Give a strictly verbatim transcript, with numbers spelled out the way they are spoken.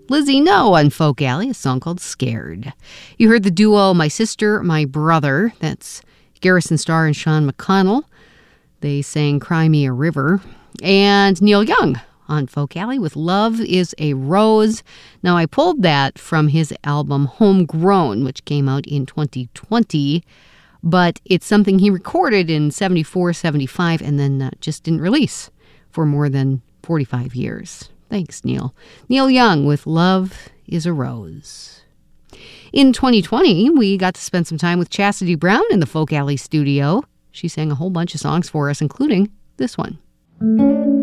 Lizzie No on Folk Alley, a song called Scared. You heard the duo My Sister, My Brother. That's Garrison Starr and Sean McConnell. They sang Cry Me a River. And Neil Young on Folk Alley with Love is a Rose. Now, I pulled that from his album Homegrown, which came out in twenty twenty. But it's something he recorded in seventy-four, seventy-five, and then uh, just didn't release for more than forty-five years. Thanks, Neil. Neil Young with Love is a Rose. In twenty twenty, we got to spend some time with Chastity Brown in the Folk Alley studio. She sang a whole bunch of songs for us, including this one.